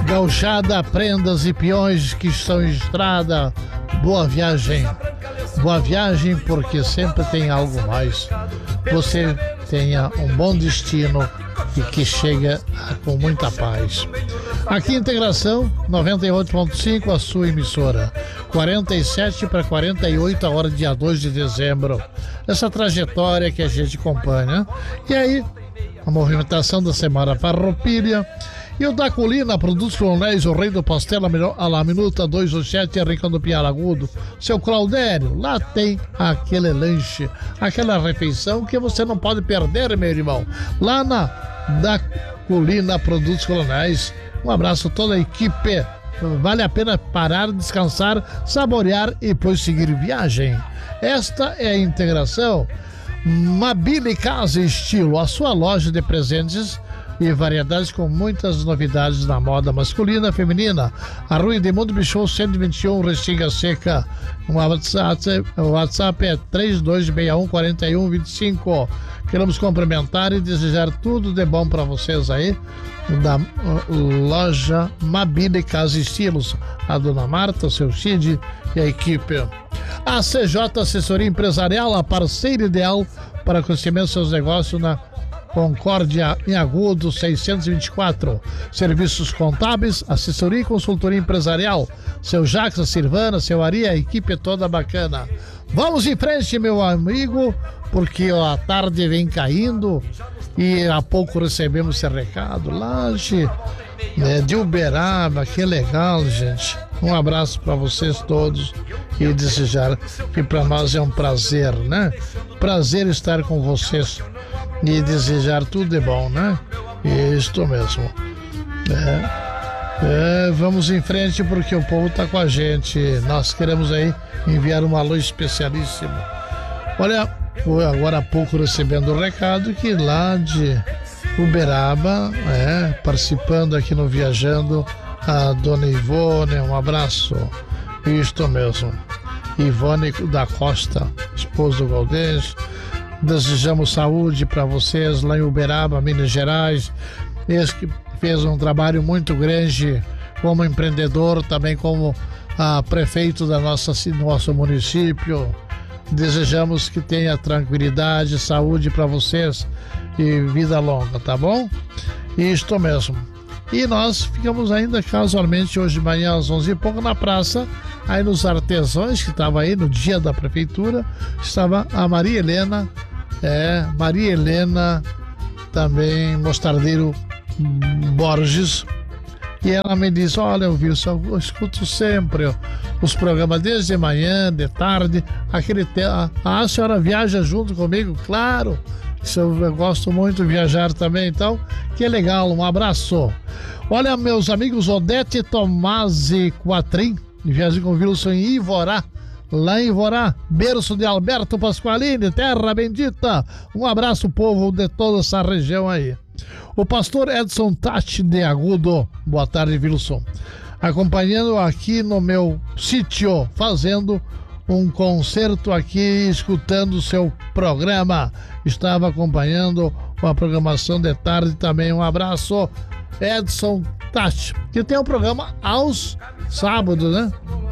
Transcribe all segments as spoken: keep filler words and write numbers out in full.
Gauchada, prendas e peões que estão em estrada, boa viagem. Boa viagem, porque sempre tem algo mais. Você tenha um bom destino e que chega com muita paz. Aqui Integração noventa e oito ponto cinco, a sua emissora. quarenta e sete para quarenta e oito, a hora dia dois de dezembro. Essa trajetória que a gente acompanha. E aí, a movimentação da Semana Farroupilha. E o da Colina, Produtos Colonéis, o rei do pastel, a la minuta dois ou sete, Rincão do Piaragudo. Seu Claudério, lá tem aquele lanche, aquela refeição que você não pode perder, meu irmão. Lá na da Colina, Produtos Colonéis. Um abraço a toda a equipe. Vale a pena parar, descansar, saborear e depois seguir viagem. Esta é a Integração. Mabile Casa e Estilo, a sua loja de presentes e variedades com muitas novidades na moda masculina, feminina. A Rua Edmundo Bichou cento e vinte e um, Restinga Seca. O WhatsApp, o WhatsApp é três dois seis um, quatro um dois cinco. Queremos cumprimentar e desejar tudo de bom para vocês aí da loja Mabile Casa e Estilos, a dona Marta, o seu Cid e a equipe. A C J Assessoria Empresarial, a parceira ideal para conhecimento dos seus negócios na Concórdia em Agudo seiscentos e vinte e quatro. Serviços contábeis, assessoria e consultoria empresarial. Seu Jacques, a Silvana, seu Ari, a equipe toda bacana. Vamos em frente, meu amigo, porque ó, a tarde vem caindo e há pouco recebemos esse recado. Laje, né, de Uberaba, que legal, gente. Um abraço para vocês todos e desejar que para nós é um prazer, né? Prazer estar com vocês e desejar tudo de bom, né? Isto mesmo. É, é, vamos em frente porque o povo tá com a gente. Nós queremos aí enviar uma alô especialíssimo. Olha, foi agora há pouco recebendo o recado que lá de Uberaba, é, participando aqui no Viajando, a dona Ivone, um abraço. Isto mesmo. Ivone da Costa, esposa do Galdês. Desejamos saúde para vocês lá em Uberaba, Minas Gerais. Esse que fez um trabalho muito grande como empreendedor, também como ah, prefeito da nossa nosso município. Desejamos que tenha tranquilidade, saúde para vocês e vida longa, tá bom? Isto mesmo. E nós ficamos ainda casualmente hoje de manhã às onze e pouco na praça, aí nos artesãos, que estava aí no dia da prefeitura, estava a Maria Helena, é, Maria Helena, também Mostardeiro Borges, e ela me disse, olha, Wilson, eu escuto sempre os programas desde manhã, de tarde, aquele te... ah, a senhora viaja junto comigo? Claro, eu gosto muito de viajar também, então, que legal, um abraço. Olha, meus amigos, Odete Tomasi Quatrim, viagem com o Wilson em Ivorá, lá em Ivorá, berço de Alberto Pasqualini, terra bendita. Um abraço, povo de toda essa região aí. O pastor Edson Tati de Agudo, boa tarde, Wilson. Acompanhando aqui no meu sítio, fazendo um concerto aqui, escutando o seu programa. Estava acompanhando a programação de tarde também. Um abraço, Edson Tati, que tem um programa aos sábados, né?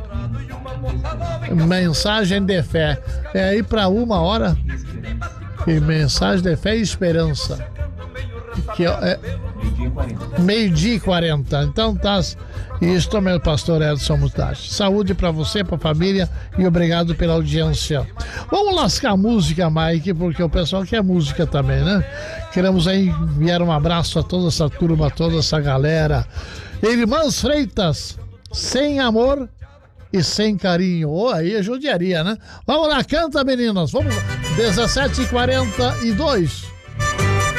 Mensagem de fé. É aí para uma hora. E mensagem de fé e esperança. Que é meio-dia e quarenta. Então tá. Isso também, pastor Edson Mutachi. Saúde para você, para a família e obrigado pela audiência. Vamos lascar a música, Mike, porque o pessoal quer música também, né? Queremos aí enviar um abraço a toda essa turma, a toda essa galera. Irmãs Freitas, sem amor e sem carinho. Oh, aí é judiaria, né? Vamos lá, canta, meninas. Vamos lá. dezessete e quarenta e dois.